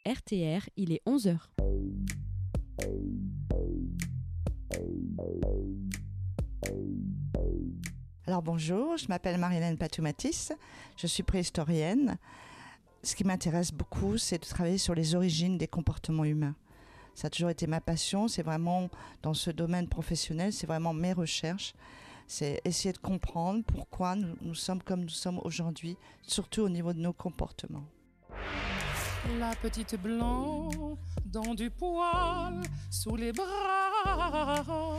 RTR, il est 11h. Alors bonjour, je m'appelle Marie-Hélène Patou-Matisse, je suis préhistorienne. Ce qui m'intéresse beaucoup, c'est de travailler sur les origines des comportements humains. Ça a toujours été ma passion, c'est vraiment dans ce domaine professionnel, c'est vraiment mes recherches. C'est essayer de comprendre pourquoi nous sommes comme nous sommes aujourd'hui, surtout au niveau de nos comportements. La petite blanc dans du poil sous les bras.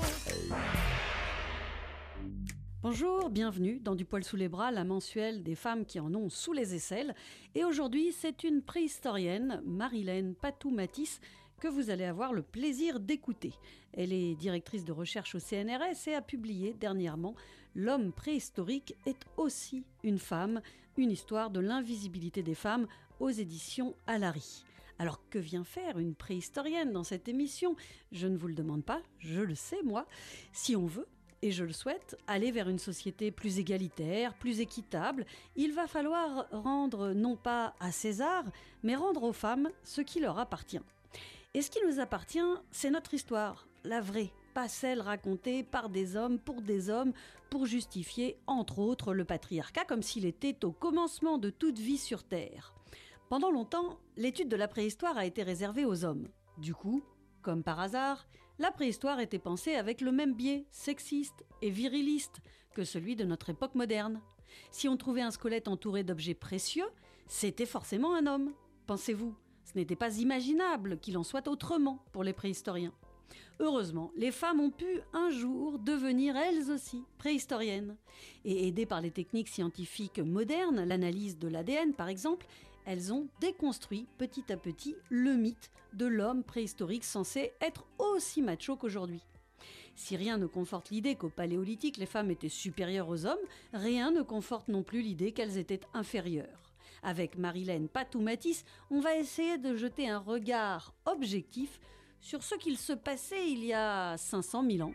Bonjour, bienvenue dans Du poil sous les bras, la mensuelle des femmes qui en ont sous les aisselles. Et aujourd'hui, c'est une préhistorienne, Marie-Hélène Patou-Matisse, que vous allez avoir le plaisir d'écouter. Elle est directrice de recherche au CNRS et a publié dernièrement « L'homme préhistorique est aussi une femme, une histoire de l'invisibilité des femmes » aux éditions Alary. Alors que vient faire une préhistorienne dans cette émission ? Je ne vous le demande pas, je le sais moi. Si on veut, et je le souhaite, aller vers une société plus égalitaire, plus équitable, il va falloir rendre non pas à César, mais rendre aux femmes ce qui leur appartient. Et ce qui nous appartient, c'est notre histoire, la vraie, pas celle racontée par des hommes, pour justifier, entre autres, le patriarcat, comme s'il était au commencement de toute vie sur Terre. Pendant longtemps, l'étude de la préhistoire a été réservée aux hommes. Du coup, comme par hasard, la préhistoire était pensée avec le même biais sexiste et viriliste que celui de notre époque moderne. Si on trouvait un squelette entouré d'objets précieux, c'était forcément un homme. Pensez-vous, ce n'était pas imaginable qu'il en soit autrement pour les préhistoriens. Heureusement, les femmes ont pu un jour devenir elles aussi préhistoriennes. Et aidées par les techniques scientifiques modernes, l'analyse de l'ADN par exemple, elles ont déconstruit petit à petit le mythe de l'homme préhistorique censé être aussi macho qu'aujourd'hui. Si rien ne conforte l'idée qu'au Paléolithique, les femmes étaient supérieures aux hommes, rien ne conforte non plus l'idée qu'elles étaient inférieures. Avec Marie-Hélène Patou-Matisse, on va essayer de jeter un regard objectif sur ce qu'il se passait il y a 500 000 ans.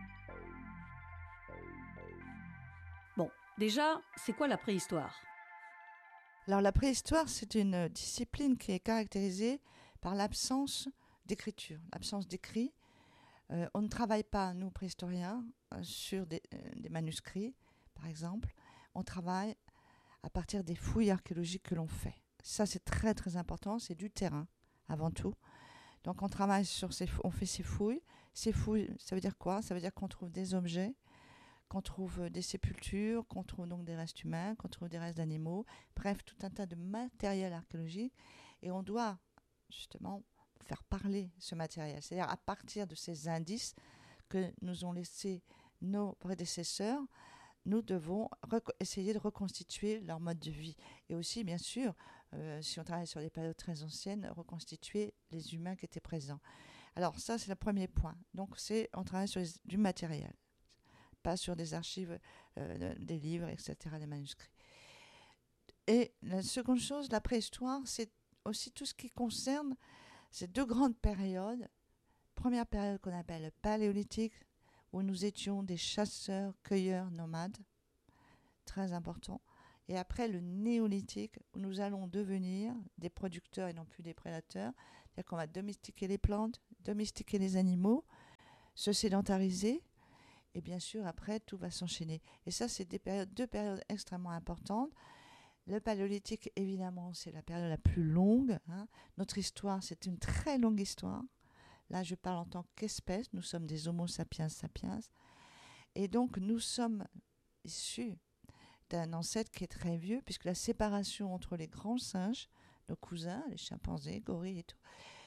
Bon, déjà, c'est quoi la préhistoire ? Alors la préhistoire, c'est une discipline qui est caractérisée par l'absence d'écriture, l'absence d'écrit. On ne travaille pas, nous préhistoriens, sur des manuscrits, par exemple. On travaille à partir des fouilles archéologiques que l'on fait. Ça, c'est très très important, c'est du terrain, avant tout. Donc on travaille on fait ces fouilles. Ces fouilles, ça veut dire quoi ? Ça veut dire qu'on trouve des objets, qu'on trouve des sépultures, qu'on trouve donc des restes humains, qu'on trouve des restes d'animaux, bref, tout un tas de matériel archéologique. Et on doit justement faire parler ce matériel. C'est-à-dire à partir de ces indices que nous ont laissés nos prédécesseurs, nous devons essayer de reconstituer leur mode de vie. Et aussi, bien sûr, si on travaille sur des périodes très anciennes, reconstituer les humains qui étaient présents. Alors ça, c'est le premier point. Donc on travaille sur du matériel, pas sur des archives, des livres, etc., des manuscrits. Et la seconde chose, la préhistoire, c'est aussi tout ce qui concerne ces deux grandes périodes. Première période qu'on appelle le Paléolithique, où nous étions des chasseurs, cueilleurs, nomades, très important. Et après le Néolithique, où nous allons devenir des producteurs et non plus des prédateurs, c'est-à-dire qu'on va domestiquer les plantes, domestiquer les animaux, se sédentariser, et bien sûr après tout va s'enchaîner. Et ça, c'est deux périodes extrêmement importantes. Le Paléolithique, évidemment, c'est la période la plus longue. Notre histoire, c'est une très longue histoire. Là, je parle en tant qu'espèce. Nous sommes des Homo sapiens sapiens. Et donc, nous sommes issus d'un ancêtre qui est très vieux, puisque la séparation entre les grands singes, nos cousins, les chimpanzés, gorilles et tout,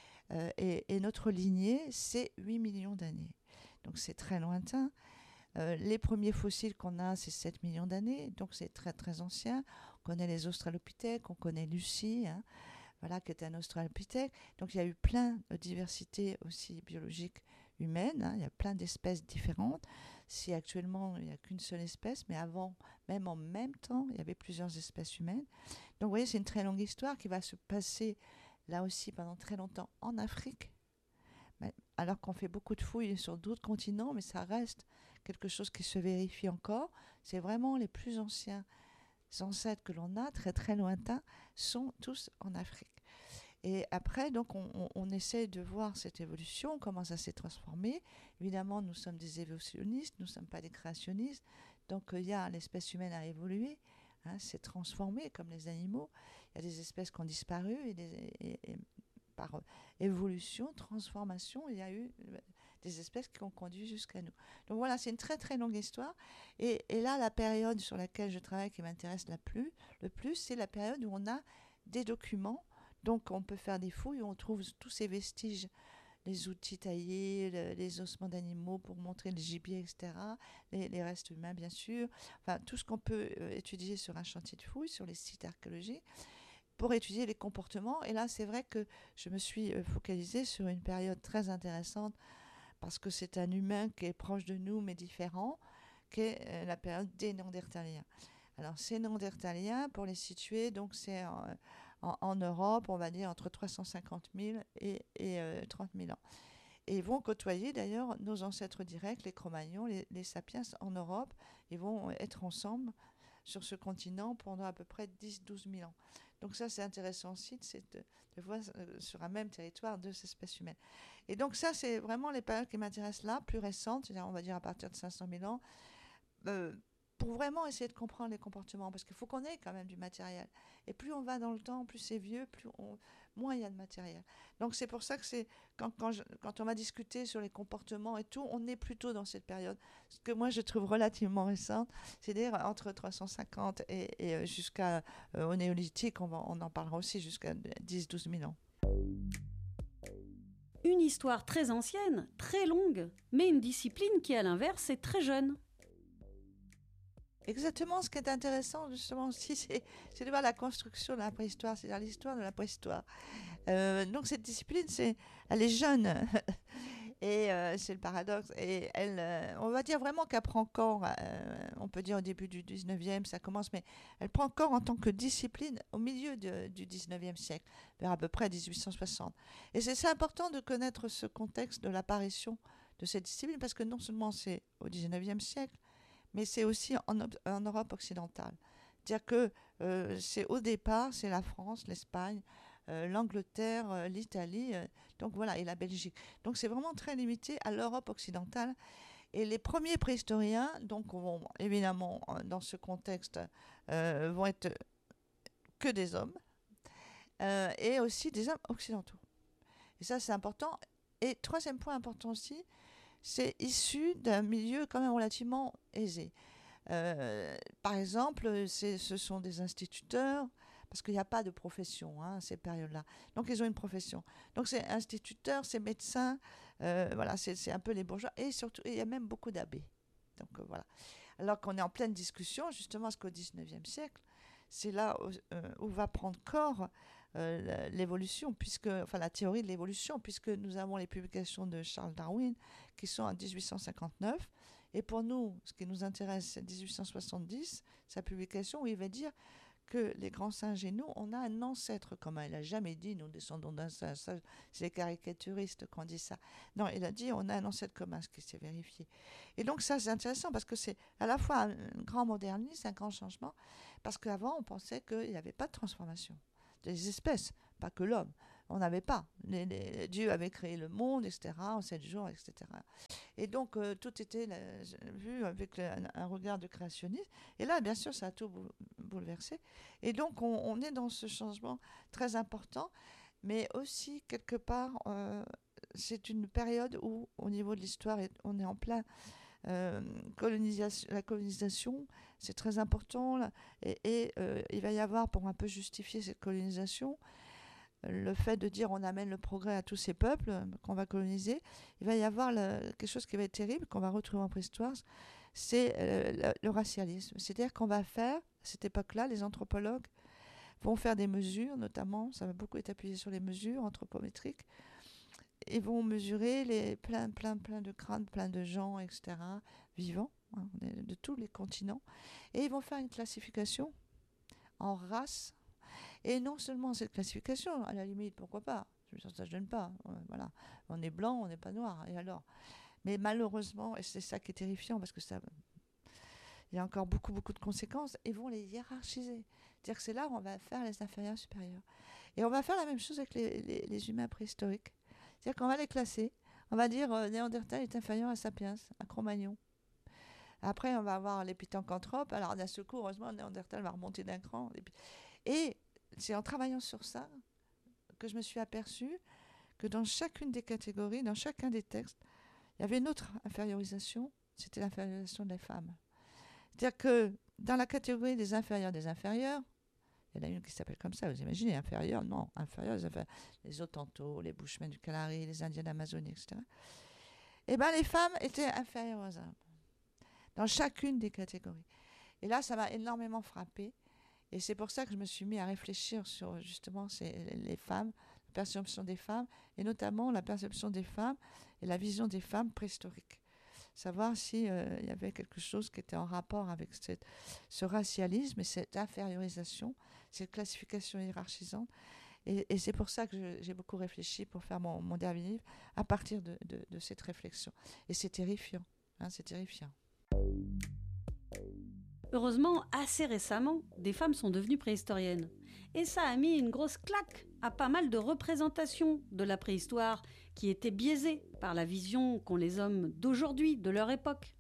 et notre lignée, c'est 8 millions d'années. Donc, c'est très lointain. Les premiers fossiles qu'on a, c'est 7 millions d'années, donc c'est très très ancien. On connaît les australopithèques, on connaît Lucie, voilà, qui était un australopithèque. Donc il y a eu plein de diversité aussi biologique humaine, il y a plein d'espèces différentes. Si actuellement il n'y a qu'une seule espèce, mais avant, même en même temps, il y avait plusieurs espèces humaines. Donc vous voyez, c'est une très longue histoire qui va se passer là aussi pendant très longtemps en Afrique. Alors qu'on fait beaucoup de fouilles sur d'autres continents, mais ça reste quelque chose qui se vérifie encore. C'est vraiment les plus anciens ancêtres que l'on a, très très lointains, sont tous en Afrique. Et après, donc, on essaie de voir cette évolution, comment ça s'est transformé. Évidemment, nous sommes des évolutionnistes, nous ne sommes pas des créationnistes. Donc, l'espèce humaine a évolué, s'est transformée comme les animaux. Il y a des espèces qui ont disparu et par évolution, transformation, il y a eu des espèces qui ont conduit jusqu'à nous. Donc voilà, c'est une très très longue histoire. Et là, la période sur laquelle je travaille qui m'intéresse le plus, c'est la période où on a des documents. Donc on peut faire des fouilles où on trouve tous ces vestiges, les outils taillés, les ossements d'animaux pour montrer le gibier, etc. Les restes humains, bien sûr. Enfin, tout ce qu'on peut étudier sur un chantier de fouilles, sur les sites archéologiques, pour étudier les comportements. Et là, c'est vrai que je me suis focalisée sur une période très intéressante parce que c'est un humain qui est proche de nous, mais différent, qui est la période des Néandertaliens. Alors, ces Néandertaliens, pour les situer, donc c'est en Europe, on va dire entre 350 000 et 30 000 ans. Et ils vont côtoyer d'ailleurs nos ancêtres directs, les Cro-Magnons, les Sapiens en Europe. Ils vont être ensemble sur ce continent pendant à peu près 10-12 000 ans. Donc ça, c'est intéressant aussi de voir sur un même territoire deux espèces humaines. Et donc ça, c'est vraiment les périodes qui m'intéressent là, plus récentes, c'est-à-dire on va dire à partir de 500 000 ans, pour vraiment essayer de comprendre les comportements, parce qu'il faut qu'on ait quand même du matériel. Et plus on va dans le temps, plus c'est vieux, moins il y a de matériel. Donc c'est pour ça que quand on va discuter sur les comportements et tout, on est plutôt dans cette période, ce que moi je trouve relativement récente, c'est-à-dire entre 350 et jusqu'au néolithique, on en parlera aussi jusqu'à 10-12 000 ans. Une histoire très ancienne, très longue, mais une discipline qui à l'inverse est très jeune. Exactement, ce qui est intéressant justement aussi, c'est de voir la construction de la préhistoire, c'est-à-dire l'histoire de la préhistoire. Donc cette discipline, elle est jeune, et c'est le paradoxe. Et on va dire vraiment qu'elle prend corps, on peut dire au début du 19e, ça commence, mais elle prend corps en tant que discipline au milieu du 19e siècle, vers à peu près 1860. Et c'est important de connaître ce contexte de l'apparition de cette discipline, parce que non seulement c'est au 19e siècle, mais c'est aussi en Europe occidentale. C'est-à-dire que au départ, c'est la France, l'Espagne, l'Angleterre, l'Italie, donc voilà, et la Belgique. Donc c'est vraiment très limité à l'Europe occidentale. Et les premiers préhistoriens, donc évidemment, dans ce contexte, vont être que des hommes, et aussi des hommes occidentaux. Et ça, c'est important. Et troisième point important aussi, c'est issu d'un milieu quand même relativement aisé. Par exemple, ce sont des instituteurs, parce qu'il n'y a pas de profession à ces périodes-là. Donc, ils ont une profession. Donc, c'est instituteurs, c'est médecins, voilà, c'est un peu les bourgeois. Et surtout, il y a même beaucoup d'abbés. Donc, voilà. Alors qu'on est en pleine discussion, justement, parce qu'au XIXe siècle, c'est là où va prendre corps l'évolution, la théorie de l'évolution, puisque nous avons les publications de Charles Darwin qui sont en 1859. Et pour nous, ce qui nous intéresse, c'est 1870, sa publication où il va dire que les grands singes et nous, on a un ancêtre commun. Il n'a jamais dit nous descendons d'un singe. Ça, c'est les caricaturistes qui ont dit ça. Non, il a dit on a un ancêtre commun, ce qui s'est vérifié. Et donc ça, c'est intéressant parce que c'est à la fois un grand modernisme, un grand changement, parce qu'avant, on pensait qu'il n'y avait pas de transformation des espèces, pas que l'homme. On n'avait pas. Dieu avait créé le monde, etc., en 7 jours, etc. Et donc, tout était vu avec un regard de créationniste. Et là, bien sûr, ça a tout bouleversé. Et donc, on est dans ce changement très important. Mais aussi, quelque part, c'est une période où, au niveau de l'histoire, on est en plein la colonisation, c'est très important là, et il va y avoir, pour un peu justifier cette colonisation, le fait de dire on amène le progrès à tous ces peuples qu'on va coloniser, il va y avoir quelque chose qui va être terrible, qu'on va retrouver en préhistoire, c'est le racialisme. C'est-à-dire qu'on va faire, à cette époque-là, les anthropologues vont faire des mesures, notamment, ça va beaucoup être appuyé sur les mesures anthropométriques. Ils vont mesurer plein de crânes, plein de gens, etc., vivants, de tous les continents. Et ils vont faire une classification en races. Et non seulement cette classification, à la limite, pourquoi pas, ça ne gêne pas. Voilà. On est blanc, on n'est pas noir. Et alors ? Mais malheureusement, et c'est ça qui est terrifiant, parce que il y a encore beaucoup de conséquences, ils vont les hiérarchiser. C'est-à-dire que c'est là où on va faire les inférieurs supérieurs. Et on va faire la même chose avec les humains préhistoriques. C'est-à-dire qu'on va les classer. On va dire Néandertal est inférieur à Sapiens, à Cro-Magnon. Après, on va avoir les pithecanthropes. Alors, d'un seul coup, heureusement, Néandertal va remonter d'un cran. Et c'est en travaillant sur ça que je me suis aperçue que dans chacune des catégories, dans chacun des textes, il y avait une autre infériorisation, c'était l'infériorisation des femmes. C'est-à-dire que dans la catégorie des inférieurs, il y en a une qui s'appelle comme ça, vous imaginez, inférieurs, non, inférieurs, les Otantos, les Bushmen du Kalahari, les Indiens d'Amazonie, etc. Eh bien, les femmes étaient inférieures aux hommes, dans chacune des catégories. Et là, ça m'a énormément frappée. Et c'est pour ça que je me suis mis à réfléchir sur justement les femmes, la perception des femmes, et notamment la perception des femmes et la vision des femmes préhistoriques. Savoir s'il y avait quelque chose qui était en rapport avec ce racialisme et cette infériorisation, cette classification hiérarchisante. Et c'est pour ça que j'ai beaucoup réfléchi pour faire mon dernier livre à partir de cette réflexion. Et c'est terrifiant, c'est terrifiant. Heureusement, assez récemment, des femmes sont devenues préhistoriennes. Et ça a mis une grosse claque à pas mal de représentations de la préhistoire qui étaient biaisées par la vision qu'ont les hommes d'aujourd'hui, de leur époque.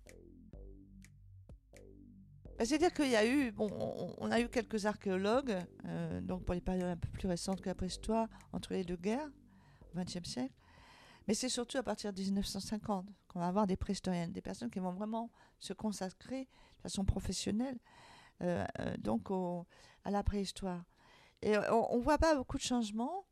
C'est-à-dire qu'il y a eu, on a eu quelques archéologues, donc pour les périodes un peu plus récentes que la préhistoire, entre les deux guerres, au XXe siècle. Mais c'est surtout à partir de 1950 qu'on va avoir des préhistoriennes, des personnes qui vont vraiment se consacrer de façon professionnelle donc à la préhistoire. Et on ne voit pas beaucoup de changements.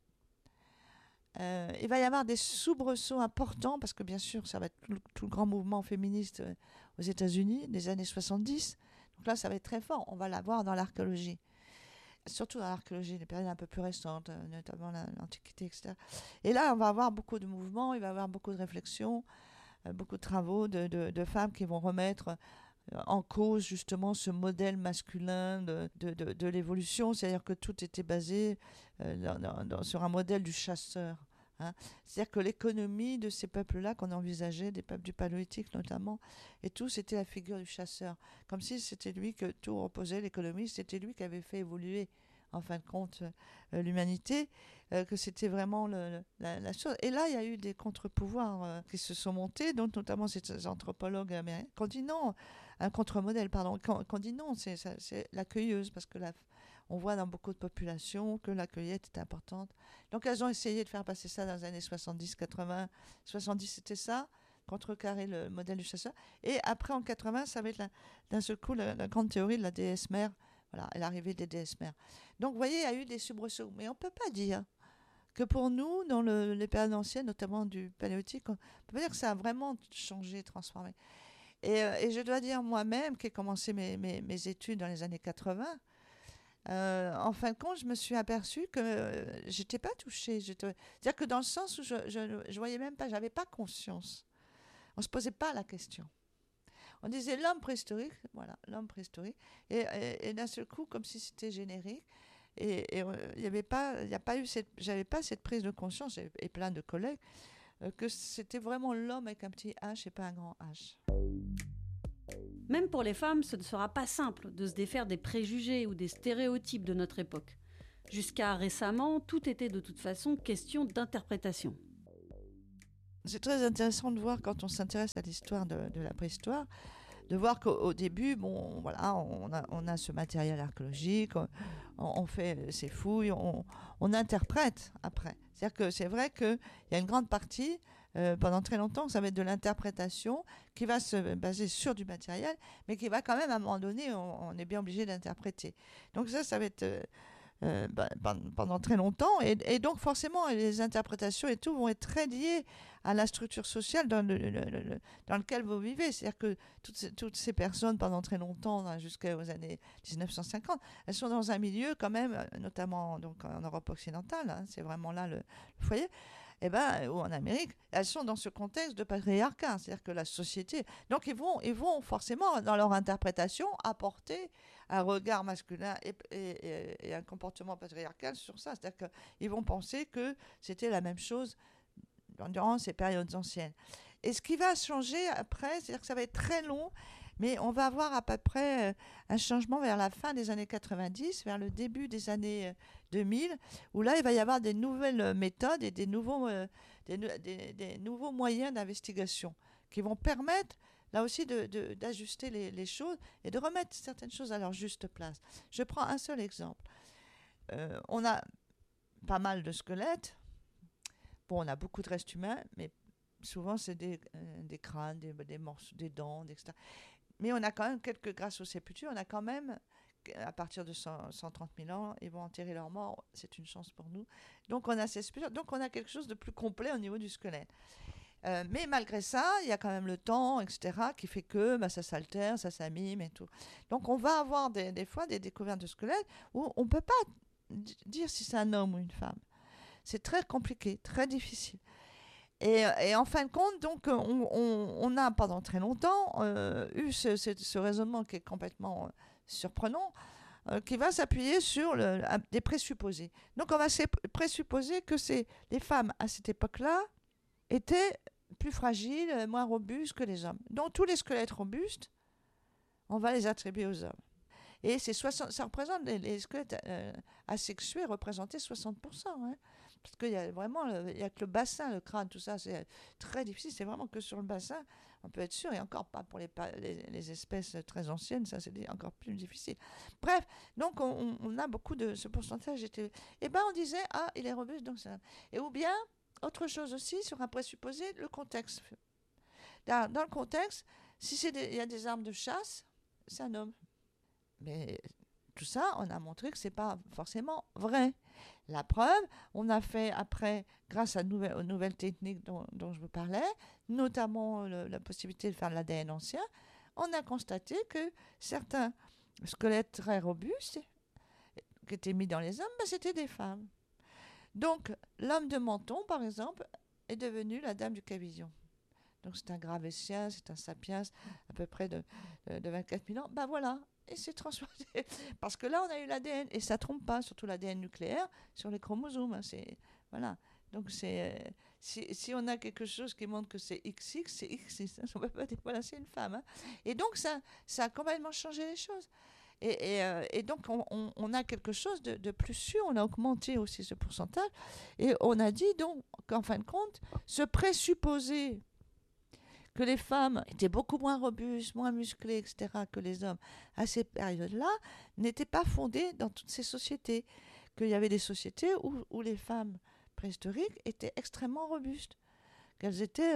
Il va y avoir des soubresauts importants, parce que bien sûr, ça va être tout le grand mouvement féministe aux États-Unis des années 70. Donc là, ça va être très fort. On va l'avoir dans l'archéologie. Surtout dans l'archéologie, les périodes un peu plus récentes, notamment l'Antiquité, etc. Et là, on va avoir beaucoup de mouvements, il va y avoir beaucoup de réflexions, beaucoup de travaux de femmes qui vont remettre en cause justement ce modèle masculin de l'évolution, c'est-à-dire que tout était basé sur un modèle du chasseur. C'est-à-dire que l'économie de ces peuples-là qu'on envisageait, des peuples du Paléolithique notamment, et tout, c'était la figure du chasseur. Comme si c'était lui que tout reposait, l'économie, c'était lui qui avait fait évoluer, en fin de compte, l'humanité, que c'était vraiment la chose. Et là, il y a eu des contre-pouvoirs qui se sont montés, dont notamment ces anthropologues américains, qu'on dit non, un contre-modèle, pardon, qu'on dit non, c'est la cueilleuse, parce que on voit dans beaucoup de populations que la cueillette est importante. Donc elles ont essayé de faire passer ça dans les années 70, 80. 70, c'était ça, contrecarrer le modèle du chasseur. Et après, en 80, ça va être d'un seul coup la grande théorie de la déesse mère. Voilà, l'arrivée des déesses mères. Donc vous voyez, il y a eu des soubresauts. Mais on ne peut pas dire que pour nous, dans les périodes anciennes, notamment du Paléolithique, on ne peut pas dire que ça a vraiment changé, transformé. Et je dois dire moi-même, qui ai commencé mes études dans les années 80, en fin de compte, je me suis aperçue que j'étais pas touchée. C'est-à-dire que dans le sens où je voyais même pas, j'avais pas conscience. On se posait pas la question. On disait l'homme préhistorique, voilà, l'homme préhistorique, et d'un seul coup, comme si c'était générique. Et j'avais pas cette prise de conscience, et plein de collègues, que c'était vraiment l'homme avec un petit H et pas un grand H. Même pour les femmes, ce ne sera pas simple de se défaire des préjugés ou des stéréotypes de notre époque. Jusqu'à récemment, tout était de toute façon question d'interprétation. C'est très intéressant de voir, quand on s'intéresse à l'histoire de la préhistoire, de voir qu'au début, voilà, on a ce matériel archéologique, on fait ces fouilles, on interprète après. C'est-à-dire que c'est vrai qu'il y a une grande partie, pendant très longtemps, ça va être de l'interprétation qui va se baser sur du matériel, mais qui va quand même, à un moment donné, on est bien obligé d'interpréter. Donc ça va être pendant très longtemps, et donc forcément les interprétations et tout vont être très liées à la structure sociale dans laquelle vous vivez. C'est-à-dire que toutes ces personnes, pendant très longtemps, jusqu'aux années 1950, elles sont dans un milieu quand même, notamment donc en Europe occidentale, c'est vraiment là le foyer, ou en Amérique, elles sont dans ce contexte de patriarcat, c'est-à-dire que la société... Donc ils vont forcément, dans leur interprétation, apporter un regard masculin et un comportement patriarcal sur ça. C'est-à-dire qu'ils vont penser que c'était la même chose durant ces périodes anciennes. Et ce qui va changer après, c'est-à-dire que ça va être très long, mais on va avoir à peu près un changement vers la fin des années 90, vers le début des années 2000, où là, il va y avoir des nouvelles méthodes et des nouveaux moyens d'investigation qui vont permettre, là aussi, d'ajuster les choses et de remettre certaines choses à leur juste place. Je prends un seul exemple. On a pas mal de squelettes. Bon, on a beaucoup de restes humains, mais souvent, c'est des crânes, des morceaux, des dents, etc. Mais on a quand même grâce aux sépultures, on a quand même, à partir de 130 000 ans, ils vont enterrer leurs morts. C'est une chance pour nous. Donc, on a ces sépultures. Donc, on a quelque chose de plus complet au niveau du squelette. Mais malgré ça, il y a quand même le temps, etc., qui fait que ça s'altère, ça s'abîme et tout. Donc, on va avoir des fois des découvertes de squelettes où on ne peut pas dire si c'est un homme ou une femme. C'est très compliqué, très difficile. Et en fin de compte, donc, on a pendant très longtemps eu ce raisonnement qui est complètement surprenant, qui va s'appuyer sur des présupposés. Donc, on va présupposer que les femmes à cette époque-là étaient plus fragiles, moins robustes que les hommes. Donc, tous les squelettes robustes, on va les attribuer aux hommes. Et ça représente, les squelettes asexués représentaient 60%. Hein. Parce qu'il y a vraiment, il y a que le bassin, le crâne, tout ça, c'est très difficile. C'est vraiment que sur le bassin, on peut être sûr, et encore pas pour les espèces très anciennes, ça c'est encore plus difficile. Bref, donc on a beaucoup de ce pourcentage. Et ben on disait, il est robuste, donc ça. Et ou bien, autre chose aussi, sur un présupposé, le contexte. Dans le contexte, si il y a des armes de chasse, c'est un homme. Mais tout ça, on a montré que ce n'est pas forcément vrai. La preuve, on a fait après, grâce aux nouvelles techniques dont je vous parlais, notamment la possibilité de faire de l'ADN ancien, on a constaté que certains squelettes très robustes qui étaient mis dans les hommes, c'était des femmes. Donc, l'homme de Menton, par exemple, est devenu la dame du Cavillon. Donc, c'est un Gravétien, c'est un Sapiens, à peu près de 24 000 ans. Voilà. Et c'est transformé. Parce que là, on a eu l'ADN. Et ça ne trompe pas, surtout l'ADN nucléaire, sur les chromosomes. Hein, voilà. Donc, si on a quelque chose qui montre que c'est XX, c'est XX. Hein, on peut pas dire, voilà, c'est une femme. Hein. Et donc, ça a complètement changé les choses. Et donc, on a quelque chose de plus sûr. On a augmenté aussi ce pourcentage. Et on a dit donc qu'en fin de compte, ce présupposé que les femmes étaient beaucoup moins robustes, moins musclées, etc., que les hommes à ces périodes-là, n'était pas fondé dans toutes ces sociétés. Qu'il y avait des sociétés où les femmes préhistoriques étaient extrêmement robustes. Qu'elles étaient,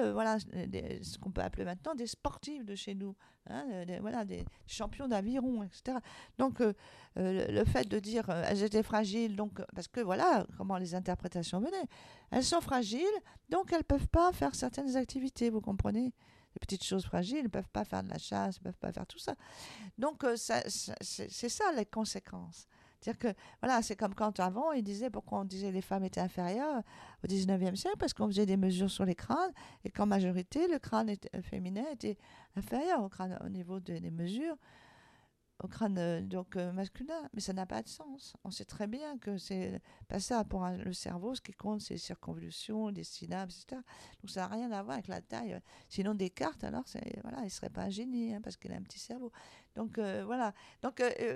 ce qu'on peut appeler maintenant des sportives de chez nous, hein, des champions d'aviron, etc. Donc, le fait de dire elles étaient fragiles, donc, parce que voilà comment les interprétations venaient. Elles sont fragiles, donc elles ne peuvent pas faire certaines activités, vous comprenez ? Les petites choses fragiles, elles ne peuvent pas faire de la chasse, elles ne peuvent pas faire tout ça. Donc, c'est ça les conséquences. C'est-à-dire que, voilà, c'est comme quand avant, ils disaient pourquoi on disait les femmes étaient inférieures au 19e siècle, parce qu'on faisait des mesures sur les crânes, et qu'en majorité, le crâne féminin était inférieur au niveau des mesures, au crâne masculin. Mais ça n'a pas de sens. On sait très bien que c'est pas ça pour le cerveau. Ce qui compte, c'est les circonvolutions, les synapses, etc. Donc ça n'a rien à voir avec la taille. Sinon, Descartes, alors, il ne serait pas un génie, hein, parce qu'il a un petit cerveau. Donc, voilà. Donc,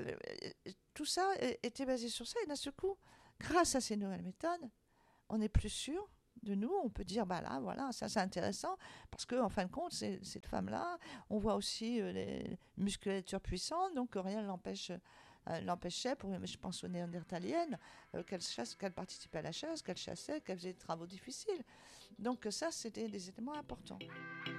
tout ça était basé sur ça. Et d'un seul coup, grâce à ces nouvelles méthodes, on est plus sûr de nous. On peut dire, là, voilà, ça c'est intéressant, parce qu'en fin de compte, cette femme-là, on voit aussi les musculatures puissantes, donc rien ne l'empêchait, je pense aux néandertaliennes, qu'elle participait à la chasse, qu'elle chassait, qu'elle faisait des travaux difficiles. Donc ça, c'était des éléments importants.